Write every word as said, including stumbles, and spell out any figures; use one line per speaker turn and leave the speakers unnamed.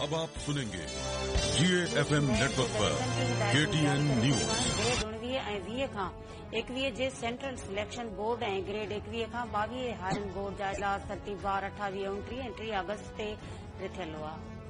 अब आप सुनेंगे जीए FM network पर केटीएन न्यूज़।
उणिवीह ऐं वीह खां एकवीह जे सेंट्रल सिलेक्शन बोर्ड ऐं ग्रेड एकवीह खां ॿावीह हारियुनि बोर्ड जा इजलास तरतीबवार अठावीह उणटीह ऐं टीह अगस्त ते रिथियल हुआ।